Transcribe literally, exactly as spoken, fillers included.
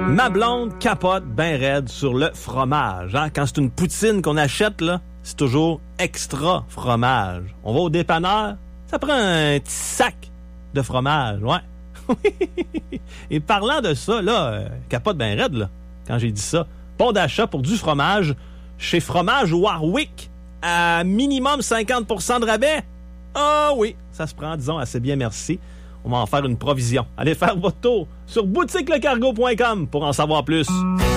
Ma blonde capote ben raide sur le fromage. Hein? Quand c'est une poutine qu'on achète, là, c'est toujours extra fromage. On va au dépanneur, ça prend un petit sac de fromage, ouais. Et parlant de ça, là, euh, capote ben raide, là, quand j'ai dit ça. Bon d'achat pour du fromage chez Fromage Warwick à minimum cinquante pour cent de rabais. Ah oui, ça se prend, disons, assez bien, merci. On va en faire une provision. Allez faire votre tour sur boutique le cargo point com pour en savoir plus.